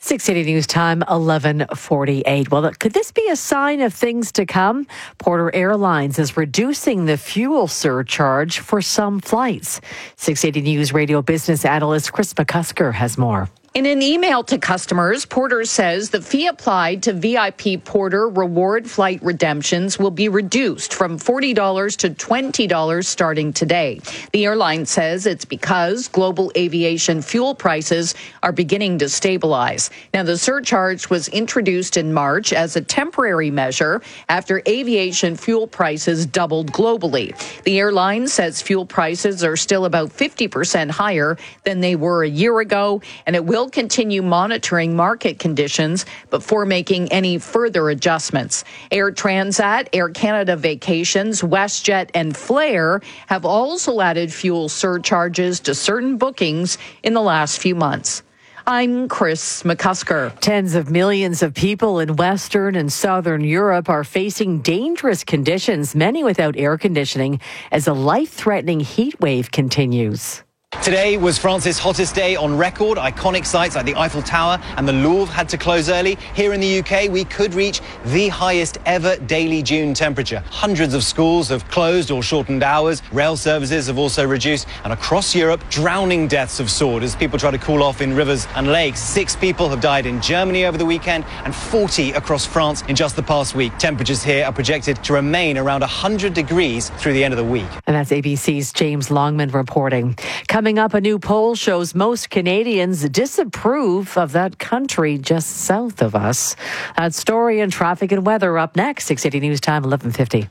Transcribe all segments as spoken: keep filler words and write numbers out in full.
six eighty News Time, eleven forty-eight. Well, could this be a sign of things to come? Porter Airlines is reducing the fuel surcharge for some flights. six eighty News radio business analyst Chris McCusker has more. In an email to customers, Porter says the fee applied to V I P Porter reward flight redemptions will be reduced from forty dollars to twenty dollars starting today. The airline says it's because global aviation fuel prices are beginning to stabilize. Now, the surcharge was introduced in March as a temporary measure after aviation fuel prices doubled globally. The airline says fuel prices are still about fifty percent higher than they were a year ago, and it will continue monitoring market conditions before making any further adjustments. Air Transat, Air Canada Vacations, WestJet, and Flair have also added fuel surcharges to certain bookings in the last few months. I'm Chris McCusker. Tens of millions of people in Western and Southern Europe are facing dangerous conditions, many without air conditioning, as a life-threatening heat wave continues. Today was France's hottest day on record. Iconic sites like the Eiffel Tower and the Louvre had to close early. Here in the U K, we could reach the highest ever daily June temperature. Hundreds of schools have closed or shortened hours. Rail services have also reduced. And across Europe, drowning deaths have soared as people try to cool off in rivers and lakes. Six people have died in Germany over the weekend and forty across France in just the past week. Temperatures here are projected to remain around one hundred degrees through the end of the week. And that's A B C's James Longman reporting. Coming up, a new poll shows most Canadians disapprove of that country just south of us. That story and traffic and weather up next. six eighty News Time, eleven fifty.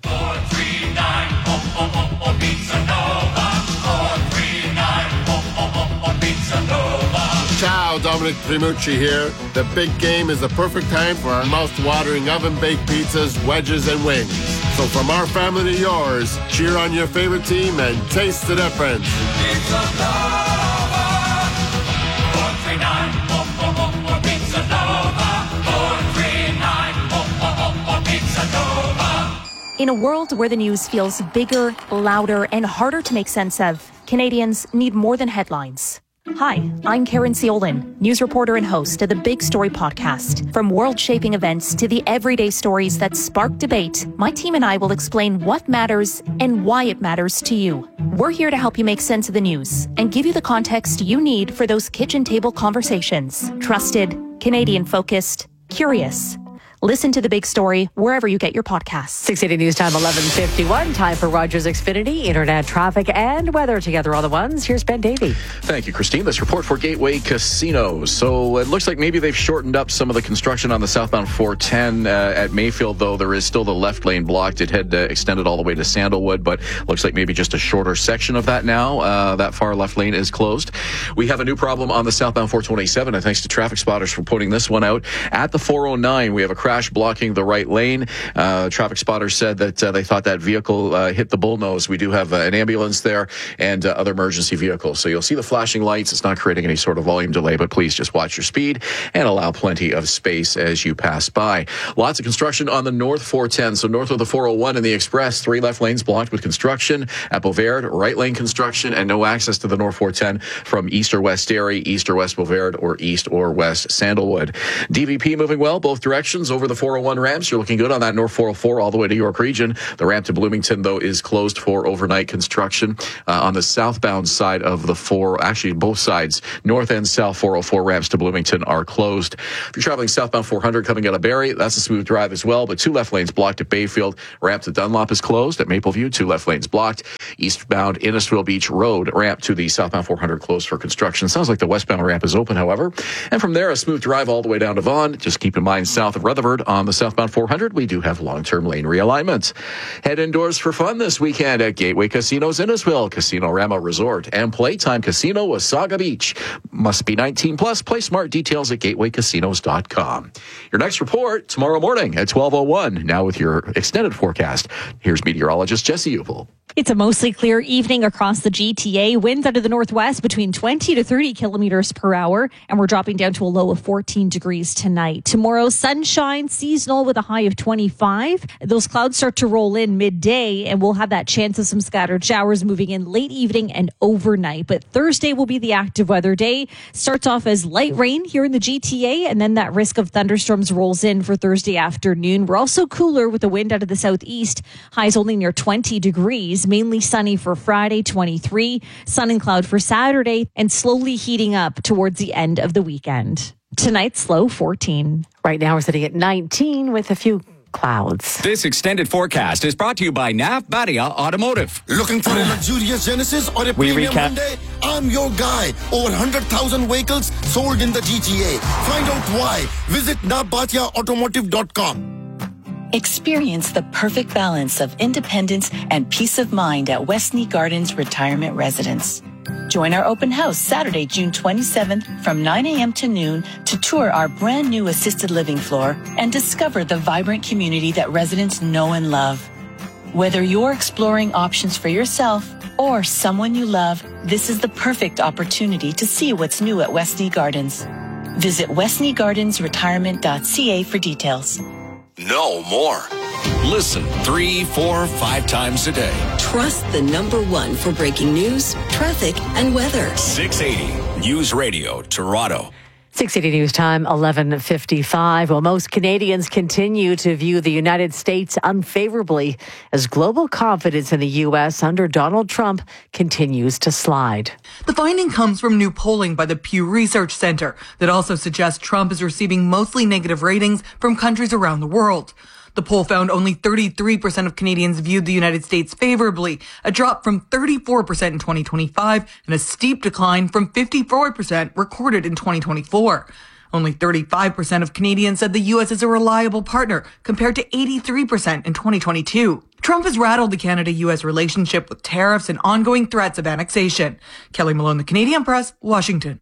Ciao, Dominic Primucci here. The big game is the perfect time for our mouth-watering oven-baked pizzas, wedges, and wings. So from our family to yours, cheer on your favorite team and taste the difference. Pizza Nova, four three nine, oh, oh, oh, oh, Pizza Nova, four three nine, oh, oh, oh, oh, Pizza Nova. In a world where the news feels bigger, louder, and harder to make sense of, Canadians need more than headlines. Hi, I'm Karen Ciolin, news reporter and host of the Big Story podcast. From world-shaping events to the everyday stories that spark debate, my team and I will explain what matters and why it matters to you. We're here to help you make sense of the news and give you the context you need for those kitchen table conversations. Trusted, Canadian-focused, curious. Listen to The Big Story wherever you get your podcasts. six eighty News Time, eleven fifty-one. Time for Rogers Xfinity, internet traffic and weather together all the ones. Here's Ben Davey. Thank you, Christine. This report for Gateway Casinos. So it looks like maybe they've shortened up some of the construction on the southbound four ten uh, at Mayfield, though there is still the left lane blocked. It had uh, extended all the way to Sandalwood, but looks like maybe just a shorter section of that now. Uh, that far left lane is closed. We have a new problem on the southbound four twenty-seven, and thanks to traffic spotters for putting this one out. At the four oh nine, we have a crash blocking the right lane. Uh, traffic spotters said that uh, they thought that vehicle uh, hit the bullnose. We do have uh, an ambulance there and uh, other emergency vehicles. So you'll see the flashing lights. It's not creating any sort of volume delay, but please just watch your speed and allow plenty of space as you pass by. Lots of construction on the north four ten. So north of the four oh one and the Express, three left lanes blocked with construction. At Beauvert, right lane construction and no access to the north four ten from east or west Derry, east or west Beauvert, or east or west Sandalwood. D V P moving well both directions over the four oh one ramps. You're looking good on that north four oh four all the way to York Region. The ramp to Bloomington, though, is closed for overnight construction. Uh, on the southbound side of the four, actually both sides, north and south four oh four ramps to Bloomington are closed. If you're traveling southbound four hundred coming out of Barrie, that's a smooth drive as well, but two left lanes blocked at Bayfield. Ramp to Dunlop is closed. At Mapleview, two left lanes blocked. Eastbound Innisfil Beach Road ramp to the southbound four hundred closed for construction. Sounds like the westbound ramp is open, however. And from there, a smooth drive all the way down to Vaughan. Just keep in mind, south of Rutherford on the southbound four hundred, we do have long-term lane realignment. Head indoors for fun this weekend at Gateway Casinos Innisfil, Casino Rama Resort, and Playtime Casino Wasaga Beach. Must be nineteen plus. Play smart. Details at gateway casinos dot com. Your next report tomorrow morning at twelve oh one. Now with your extended forecast, here's meteorologist Jesse Upel. It's a mostly clear evening across the G T A. Winds out of the northwest between twenty to thirty kilometers per hour, and we're dropping down to a low of fourteen degrees tonight. Tomorrow, sunshine, seasonal with a high of twenty-five. Those clouds start to roll in midday, and we'll have that chance of some scattered showers moving in late evening and overnight. But Thursday will be the active weather day. Starts off as light rain here in the G T A, and then that risk of thunderstorms rolls in for Thursday afternoon. We're also cooler with the wind out of the southeast. Highs only near twenty degrees. Mainly sunny for Friday, twenty-three. Sun and cloud for Saturday, and slowly heating up towards the end of the weekend. Tonight's low fourteen. Right now we're sitting at nineteen with a few clouds. This extended forecast is brought to you by Nav Badia Automotive. Looking for a luxurious Genesis or a We premium recap- Hyundai? I'm your guy. Over one hundred thousand vehicles sold in the G T A. Find out why. Visit nav badia automotive dot com. Experience the perfect balance of independence and peace of mind at Westney Gardens Retirement Residence. Join our open house Saturday, June twenty-seventh from nine a.m. to noon to tour our brand new assisted living floor and discover the vibrant community that residents know and love. Whether you're exploring options for yourself or someone you love, this is the perfect opportunity to see what's new at Westney Gardens. Visit westney gardens retirement dot c a for details. Know more. Listen three, four, five times a day. Trust the number one for breaking news, traffic, and weather. six eighty News Radio, Toronto. six eighty News Time, eleven fifty-five. Well, most Canadians continue to view the United States unfavorably as global confidence in the U S under Donald Trump continues to slide. The finding comes from new polling by the Pew Research Center that also suggests Trump is receiving mostly negative ratings from countries around the world. The poll found only thirty-three percent of Canadians viewed the United States favorably, a drop from thirty-four percent in twenty twenty-five and a steep decline from fifty-four percent recorded in twenty twenty-four. Only thirty-five percent of Canadians said the U S is a reliable partner, compared to eighty-three percent in twenty twenty-two. Trump has rattled the Canada-U S relationship with tariffs and ongoing threats of annexation. Kelly Malone, The Canadian Press, Washington.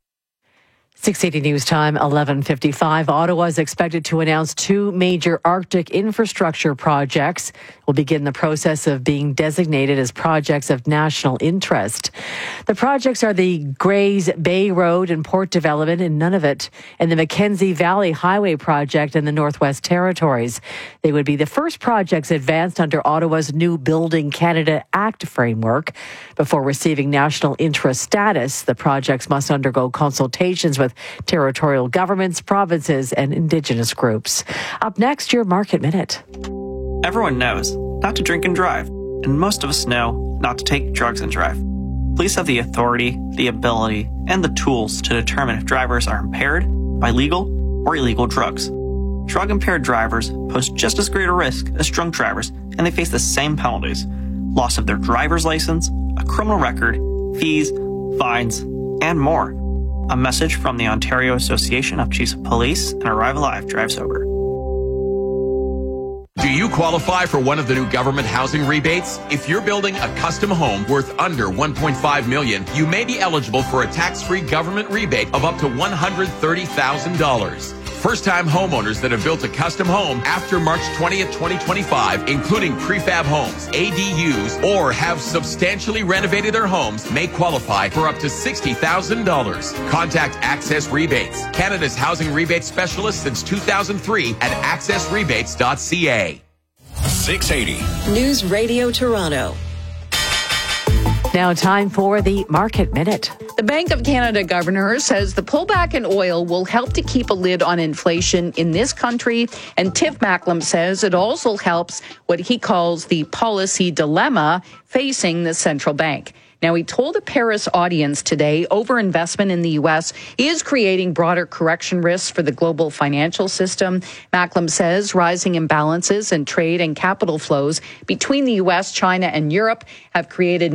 six eighty News Time, eleven fifty-five. Ottawa is expected to announce two major Arctic infrastructure projects. Will begin the process of being designated as projects of national interest. The projects are the Grays Bay Road and Port Development in Nunavut and the Mackenzie Valley Highway Project in the Northwest Territories. They would be the first projects advanced under Ottawa's new Building Canada Act framework. Before receiving national interest status, the projects must undergo consultations with territorial governments, provinces, and Indigenous groups. Up next, your Market Minute. Everyone knows not to drink and drive, and most of us know not to take drugs and drive. Police have the authority, the ability, and the tools to determine if drivers are impaired by legal or illegal drugs. Drug-impaired drivers pose just as great a risk as drunk drivers, and they face the same penalties: loss of their driver's license, a criminal record, fees, fines, and more. A message from the Ontario Association of Chiefs of Police and Arrive Alive Drive Sober. Do you qualify for one of the new government housing rebates? If you're building a custom home worth under one point five million dollars, you may be eligible for a tax-free government rebate of up to one hundred thirty thousand dollars. First-time homeowners that have built a custom home after March twentieth, twenty twenty-five, including prefab homes, A D Us, or have substantially renovated their homes, may qualify for up to sixty thousand dollars. Contact Access Rebates, Canada's housing rebate specialist since two thousand three at access rebates dot c a. six eighty News Radio Toronto. Now time for the Market Minute. The Bank of Canada governor says the pullback in oil will help to keep a lid on inflation in this country. And Tiff Macklem says it also helps what he calls the policy dilemma facing the central bank. Now, he told a Paris audience today overinvestment in the U S is creating broader correction risks for the global financial system. Macklem says rising imbalances in trade and capital flows between the U S, China, and Europe have created